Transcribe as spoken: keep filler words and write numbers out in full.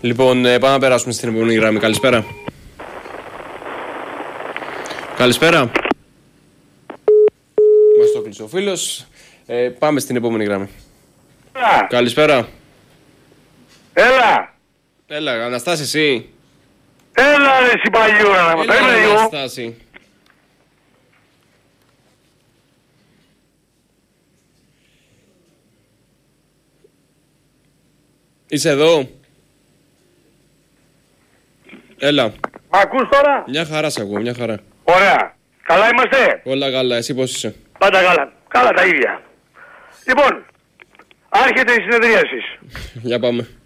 Λοιπόν, ε, πάμε να περάσουμε στην επόμενη γραμμή. Καλησπέρα. Καλησπέρα. Μας το κλείσε ο φίλος. Ε, πάμε στην επόμενη γραμμή. Έλα. Καλησπέρα. Έλα. Έλα, Αναστάση, εσύ. Έλα ρε εσύ παλιούρα να μου τα Έλα, είμαι λίγο. Αναστάση. Είσαι εδώ. Έλα. Μ' ακούς τώρα? Μια χαρά σ' ακούω, μια χαρά. Ωραία. Καλά είμαστε? Όλα καλά, εσύ πώς είσαι? Πάντα καλά. Καλά τα ίδια. Λοιπόν, άρχεται η συνεδρίαση. Για πάμε.